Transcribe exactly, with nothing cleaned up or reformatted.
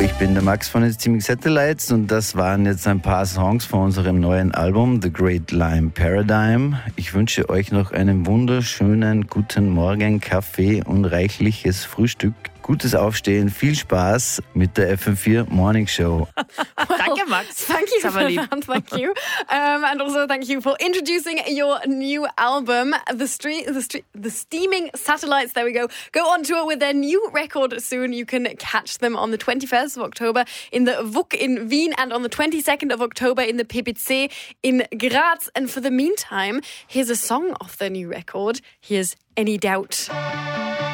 Ich bin der Max von den Steaming Satellites und das waren jetzt ein paar Songs von unserem neuen Album The Great Lime Paradigm. Ich wünsche euch noch einen wunderschönen guten Morgen, Kaffee und reichliches Frühstück. Gutes Aufstehen, viel Spaß mit der F M vier Morning Show. Well, Danke, Max. Thank you for that. Thank you. Um, and also thank you for introducing your new album, The Street, the Street, The Steaming Satellites. There we go. Go on tour with their new record soon. You can catch them on the twenty-first of October in the V U C in Wien and on the twenty-second of October in the P P C in Graz. And for the meantime, here's a song off their new record. Here's Any Doubt.